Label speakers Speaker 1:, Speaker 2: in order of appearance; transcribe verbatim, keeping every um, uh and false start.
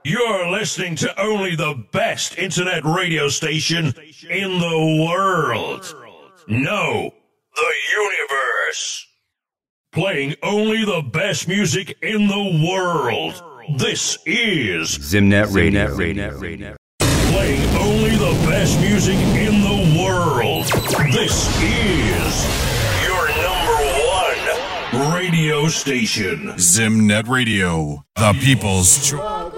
Speaker 1: You're listening to only the best internet radio station in the world. No, the universe. Playing only the best music in the world. This is
Speaker 2: Zimnet Radio. Radio.
Speaker 1: Playing only the best music in the world. This is your number one radio station.
Speaker 3: Zimnet Radio, the people's choice.